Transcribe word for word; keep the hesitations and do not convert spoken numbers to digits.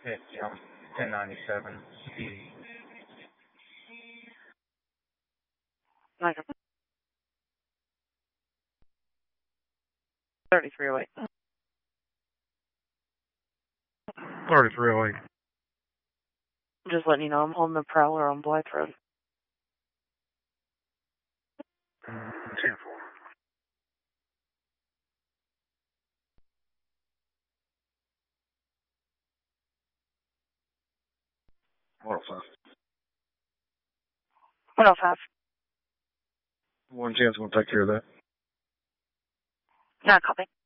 Hit jump ten ninety-seven. Easy. thirty-three oh eight. thirty-three oh eight. Just letting you know I'm holding the Prowler on Blythe Road. ten four. one oh five. one oh five. One ten's going to take care of that. Not copy.